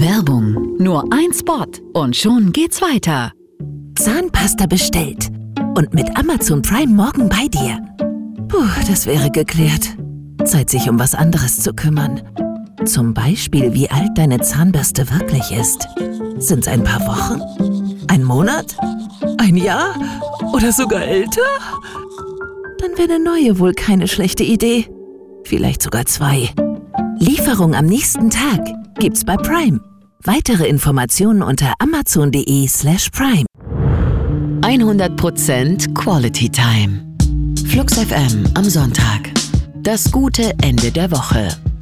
Werbung. Nur ein Spot und schon geht's weiter. Zahnpasta bestellt. Und mit Amazon Prime morgen bei dir. Puh, das wäre geklärt. Zeit, sich um was anderes zu kümmern. Zum Beispiel, wie alt deine Zahnbürste wirklich ist. Sind's ein paar Wochen? Ein Monat? Ein Jahr? Oder sogar älter? Dann wäre eine neue wohl keine schlechte Idee. Vielleicht sogar 2. Lieferung am nächsten Tag gibt's bei Prime. Weitere Informationen unter amazon.de/prime. 100% Quality Time. Flux FM am Sonntag. Das gute Ende der Woche.